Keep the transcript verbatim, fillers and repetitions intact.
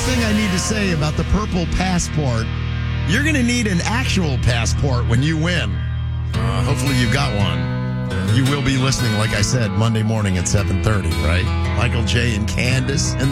thing I need to say about the purple passport, you're going to need an actual passport when you win. Uh, hopefully you've got one. You will be listening, like I said, Monday morning at seven thirty, right? Michael J. and Candace in the